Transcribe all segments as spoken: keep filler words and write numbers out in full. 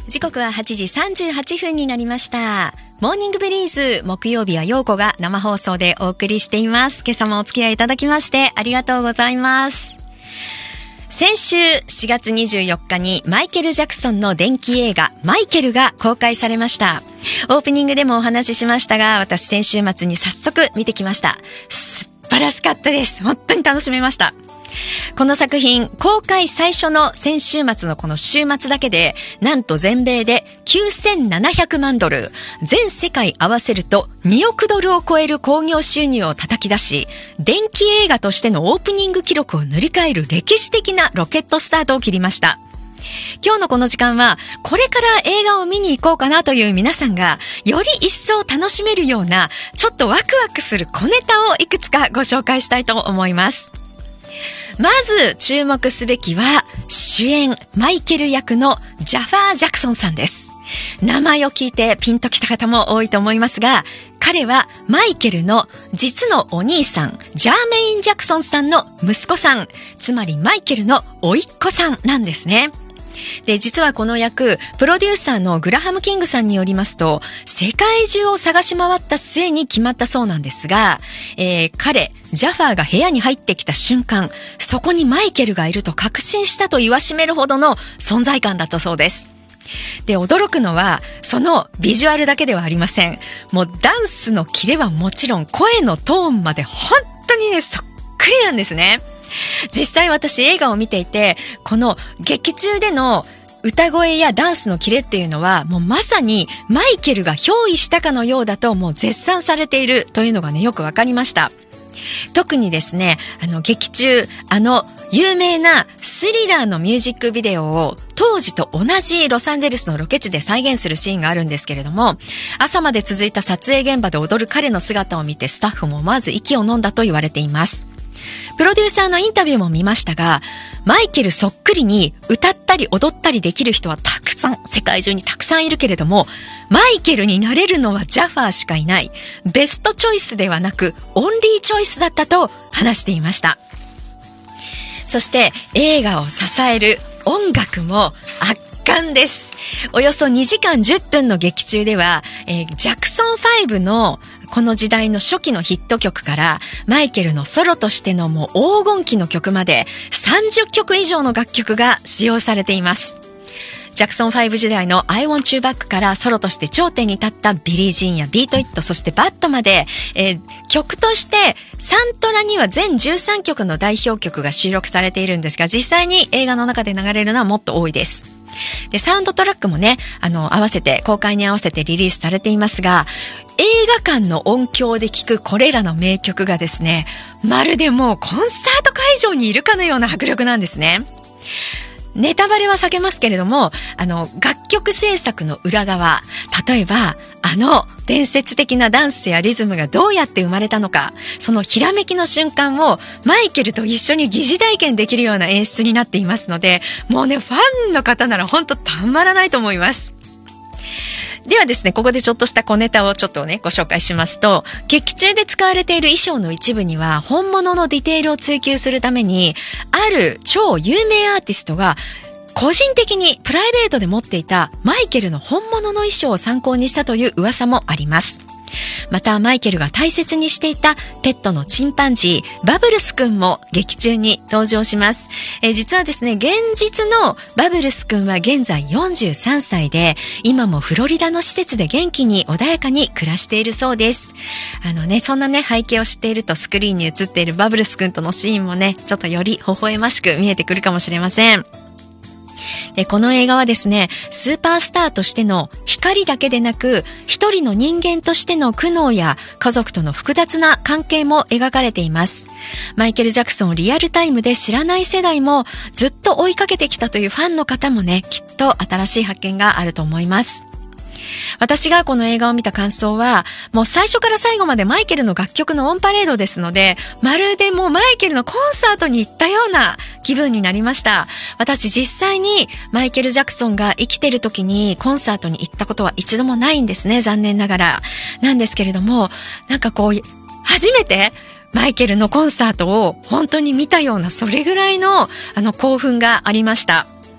時刻ははちじさんじゅうはっぷんになりました。モーニングブリーズ、木曜日は陽子が生放送でお送りしています。今朝もお付き合いいただきましてありがとうございます。先週しがつにじゅうよっかにマイケル・ジャクソンの伝記映画マイケルが公開されました。オープニングでもお話ししましたが、私先週末に早速見てきました。素晴らしかったです。本当に楽しめました。この作品、公開最初の先週末のこの週末だけで、なんと全米できゅうせんななひゃくまんドル、全世界合わせるとにおくドルを超える興行収入を叩き出し、伝記映画としてのオープニング記録を塗り替える歴史的なロケットスタートを切りました。今日のこの時間は、これから映画を見に行こうかなという皆さんが、より一層楽しめるような、ちょっとワクワクする小ネタをいくつかご紹介したいと思います。まず注目すべきは主演マイケル役のジャファー・ジャクソンさんです。名前を聞いてピンときた方も多いと思いますが、彼はマイケルの実のお兄さんジャーメイン・ジャクソンさんの息子さん、つまりマイケルの甥っ子さんなんですね。で、実はこの役、プロデューサーのグラハム・キングさんによりますと、世界中を探し回った末に決まったそうなんですが、えー、彼、ジャファーが部屋に入ってきた瞬間、そこにマイケルがいると確信したと言わしめるほどの存在感だったそうです。で、驚くのは、そのビジュアルだけではありません。もうダンスのキレはもちろん、声のトーンまで本当にね、そっくりなんですね。実際私映画を見ていて、この劇中での歌声やダンスのキレっていうのはもうまさにマイケルが憑依したかのようだともう絶賛されているというのがね、よくわかりました。特にですね、あの劇中、あの有名なスリラーのミュージックビデオを当時と同じロサンゼルスのロケ地で再現するシーンがあるんですけれども、朝まで続いた撮影現場で踊る彼の姿を見てスタッフも思わず息を飲んだと言われています。プロデューサーのインタビューも見ましたが、マイケルそっくりに歌ったり踊ったりできる人はたくさん、世界中にたくさんいるけれども、マイケルになれるのはジャファーしかいない。ベストチョイスではなく、オンリーチョイスだったと話していました。そして映画を支える音楽も圧巻です。およそにじかんじゅっぷんの劇中では、えー、ジャクソンファイブのこの時代の初期のヒット曲からマイケルのソロとしてのもう黄金期の曲までさんじゅっきょく以上の楽曲が使用されています。ジャクソンファイブ時代の I Want You Back からソロとして頂点に立ったビリー・ジーンやビート・イット、そしてバッドまで、えー、曲としてサントラには全じゅうさんきょくの代表曲が収録されているんですが、実際に映画の中で流れるのはもっと多いです。で、サウンドトラックもね、あの、合わせて、公開に合わせてリリースされていますが、映画館の音響で聴くこれらの名曲がですね、まるでもうコンサート会場にいるかのような迫力なんですね。ネタバレは避けますけれども、あの、楽曲制作の裏側、例えば、あの、伝説的なダンスやリズムがどうやって生まれたのか、そのひらめきの瞬間をマイケルと一緒に疑似体験できるような演出になっていますので、もうね、ファンの方なら本当たまらないと思います。ではですね、ここでちょっとした小ネタをちょっとね、ご紹介しますと、劇中で使われている衣装の一部には、本物のディテールを追求するために、ある超有名アーティストが、個人的にプライベートで持っていたマイケルの本物の衣装を参考にしたという噂もあります。またマイケルが大切にしていたペットのチンパンジーバブルスくんも劇中に登場します。えー、実はですね、現実のバブルスくんは現在よんじゅうさんさいで、今もフロリダの施設で元気に穏やかに暮らしているそうです。あのね、そんなね、背景を知っているとスクリーンに映っているバブルスくんとのシーンもね、ちょっとより微笑ましく見えてくるかもしれません。で、この映画はですね、スーパースターとしての光だけでなく、一人の人間としての苦悩や家族との複雑な関係も描かれています。マイケル・ジャクソンをリアルタイムで知らない世代もずっと追いかけてきたというファンの方もね、きっと新しい発見があると思います。私がこの映画を見た感想は、もう最初から最後までマイケルの楽曲のオンパレードですので、まるでもうマイケルのコンサートに行ったような気分になりました。私実際にマイケル・ジャクソンが生きてる時にコンサートに行ったことは一度もないんですね、残念ながら。なんですけれども、なんかこう、初めてマイケルのコンサートを本当に見たような、それぐらいのあの興奮がありました。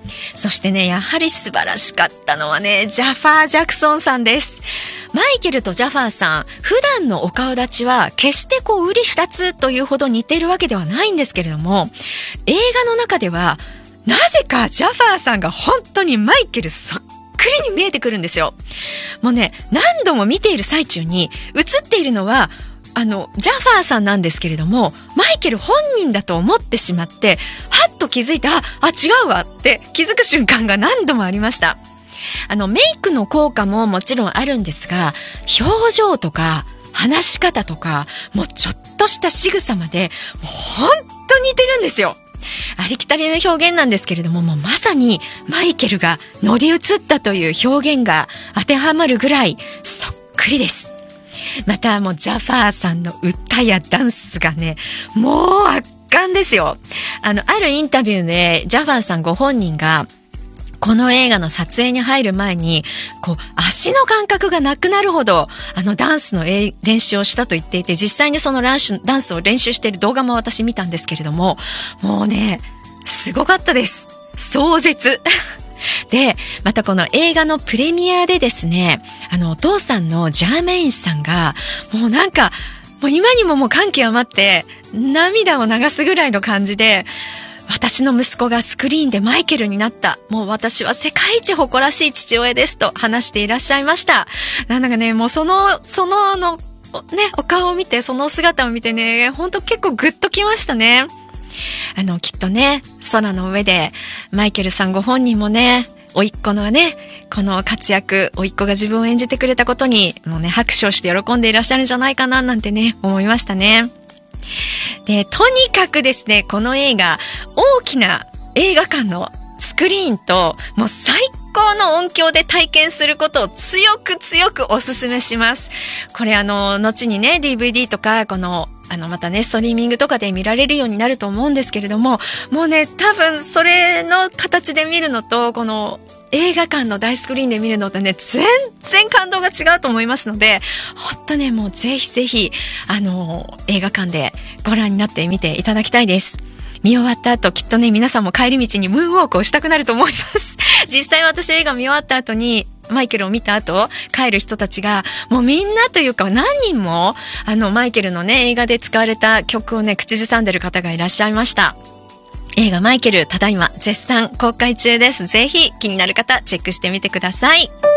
そしてね、やはり素晴らしかったのはね、ジャファー・ジャクソンさんです。マイケルとジャファーさん、普段のお顔立ちは決してこう瓜二つというほど似ているわけではないんですけれども、映画の中ではなぜかジャファーさんが本当にマイケルそっくりに見えてくるんですよ。もうね、何度も見ている最中に映っているのはあのジャファーさんなんですけれども、マイケル本人だと思ってしまって、はっと気づいて、あ、あ違うわって気づく瞬間が何度もありました。あのメイクの効果ももちろんあるんですが、表情とか話し方とか、もうちょっとした仕草までもう本当に似てるんですよ。ありきたりの表現なんですけれども、もうまさにマイケルが乗り移ったという表現が当てはまるぐらいそっくりです。またもうジャファーさんの歌やダンスがね、もう圧巻ですよ。あのあるインタビューでジャファーさんご本人がこの映画の撮影に入る前に、こう、足の感覚がなくなるほど、あの、ダンスの練習をしたと言っていて、実際にそのダンスを練習している動画も私見たんですけれども、もうね、すごかったです。壮絶。で、またこの映画のプレミアでですね、あの、お父さんのジャーメインさんが、もうなんか、もう今にももう感極まって、涙を流すぐらいの感じで、私の息子がスクリーンでマイケルになった。もう私は世界一誇らしい父親ですと話していらっしゃいました。なんだかね、もうその、そのの、ね、お顔を見て、その姿を見てね、ほんと結構グッときましたね。あの、きっとね、空の上で、マイケルさんご本人もね、甥っ子のね、この活躍、甥っ子が自分を演じてくれたことに、もうね、拍手をして喜んでいらっしゃるんじゃないかな、なんてね、思いましたね。で、とにかくですね、この映画、大きな映画館のスクリーンと、もう最高の音響で体験することを強く強くお勧めします。これあの、後にね、ディーブイディー とか、この、あの、またね、ストリーミングとかで見られるようになると思うんですけれども、もうね、多分それの形で見るのと、この映画館の大スクリーンで見るのとね、全然感動が違うと思いますので、ほんとね、もうぜひぜひ、あの、映画館でご覧になってみていただきたいです。見終わった後、きっとね、皆さんも帰り道にムーンウォークをしたくなると思います。実際私映画見終わった後に、マイケルを見た後、帰る人たちが、もうみんなというか何人も、あの、マイケルのね、映画で使われた曲をね、口ずさんでる方がいらっしゃいました。映画マイケル、ただいま絶賛公開中です。ぜひ気になる方、チェックしてみてください。